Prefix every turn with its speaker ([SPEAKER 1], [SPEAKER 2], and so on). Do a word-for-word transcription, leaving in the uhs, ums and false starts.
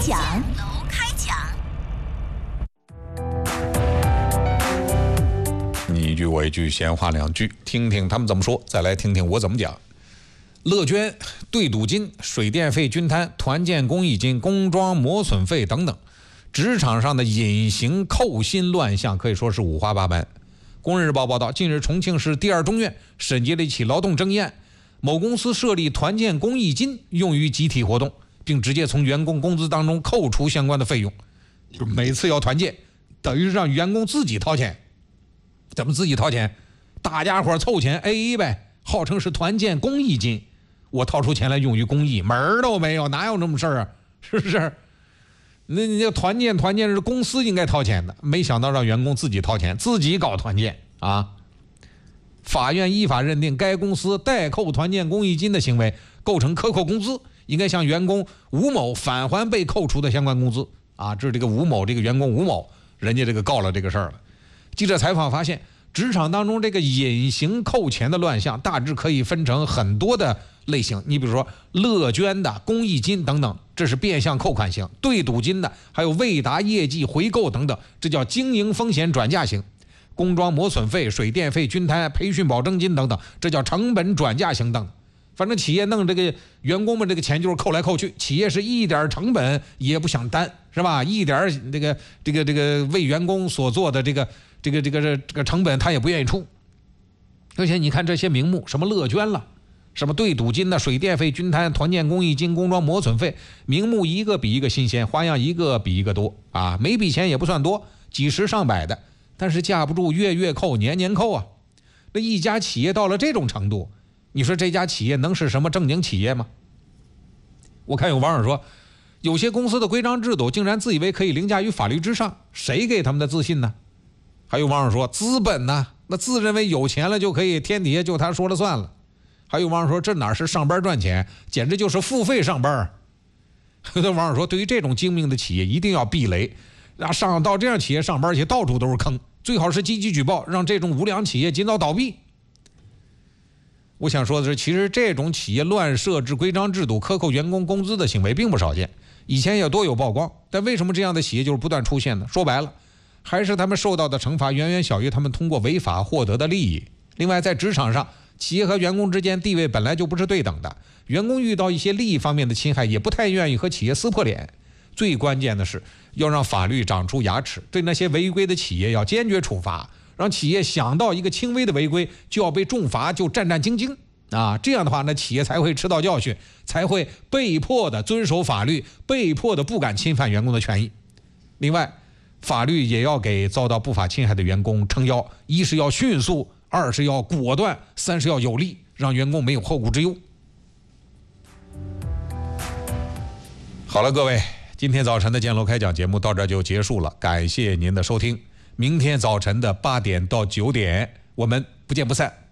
[SPEAKER 1] 讲，楼开讲。
[SPEAKER 2] 你一句我一句，闲话两句，听听他们怎么说，再来听听我怎么讲。乐捐、对赌金、水电费均摊、团建公益金、工装磨损费等等，职场上的隐形扣薪乱象可以说是五花八门。工人日报报道，近日重庆市第二中院审结了一起劳动争议案，某公司设立团建公益金用于集体活动，并直接从员工工资当中扣除相关的费用，就每次要团建等于是让员工自己掏钱。怎么自己掏钱？大家伙凑钱 A A 呗，号称是团建公益金，我掏出钱来用于公益，门儿都没有，哪有这么事儿啊？是不是？那你这团建团建是公司应该掏钱的，没想到让员工自己掏钱，自己搞团建啊！法院依法认定该公司代扣团建公益金的行为构成克扣工资，应该向员工吴某返还被扣除的相关工资啊！这是这个吴某，这个员工吴某，人家这个告了这个事儿了。记者采访发现，职场当中这个隐形扣钱的乱象大致可以分成很多的类型，你比如说乐捐的、公益金等等，这是变相扣款型；对赌金的，还有未达业绩回购等等，这叫经营风险转嫁型；工装磨损费、水电费均摊、培训保证金等等，这叫成本转嫁型等。反正企业弄这个员工们这个钱就是扣来扣去，企业是一点成本也不想担，是吧？一点这个这个这个为员工所做的这个这个这个这个成本他也不愿意出。而且你看这些名目，什么乐捐了，什么对赌金的、水电费均摊、团建公益金、工装磨损费，名目一个比一个新鲜，花样一个比一个多啊！每笔钱也不算多，几十上百的，但是架不住月月扣、年年扣啊。那一家企业到了这种程度，你说这家企业能是什么正经企业吗？我看有网友说，有些公司的规章制度竟然自以为可以凌驾于法律之上，谁给他们的自信呢？还有网友说，资本呢，那自认为有钱了就可以天底下就他说了算了。还有网友说，这哪是上班赚钱，简直就是付费上班。有的网友说，对于这种精明的企业一定要避雷，让上到这样企业上班去到处都是坑，最好是积极举报，让这种无良企业尽早倒闭。我想说的是，其实这种企业乱设置规章制度、克扣员工工资的行为并不少见，以前也多有曝光，但为什么这样的企业就是不断出现呢？说白了，还是他们受到的惩罚远远小于他们通过违法获得的利益。另外，在职场上，企业和员工之间地位本来就不是对等的，员工遇到一些利益方面的侵害，也不太愿意和企业撕破脸。最关键的是，要让法律长出牙齿，对那些违规的企业要坚决处罚，让企业想到一个轻微的违规就要被重罚，就战战兢兢啊！这样的话，那企业才会吃到教训，才会被迫的遵守法律，被迫的不敢侵犯员工的权益。另外，法律也要给遭到不法侵害的员工撑腰，一是要迅速，二是要果断，三是要有力，让员工没有后顾之忧。好了，各位，今天早晨的建楼开讲节目到这就结束了，感谢您的收听。明天早晨的八点到九点，我们不见不散。